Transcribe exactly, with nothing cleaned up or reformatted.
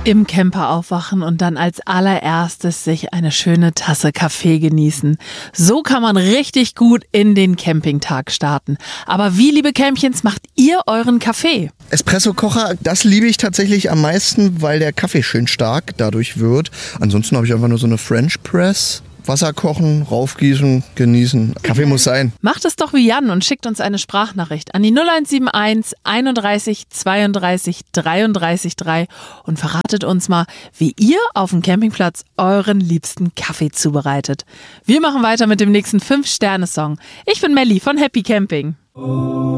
Im Camper aufwachen und dann als allererstes sich eine schöne Tasse Kaffee genießen. So kann man richtig gut in den Campingtag starten. Aber wie, liebe Campchens, macht ihr euren Kaffee? Espresso-Kocher, das liebe ich tatsächlich am meisten, weil der Kaffee schön stark dadurch wird. Ansonsten habe ich einfach nur so eine French Press. Wasser kochen, raufgießen, genießen. Kaffee muss sein. Macht es doch wie Jan und schickt uns eine Sprachnachricht an die null eins sieben eins einunddreißig zweiunddreißig dreiunddreißig drei und verratet uns mal, wie ihr auf dem Campingplatz euren liebsten Kaffee zubereitet. Wir machen weiter mit dem nächsten fünf Sterne Song. Ich bin Melli von Happy Camping.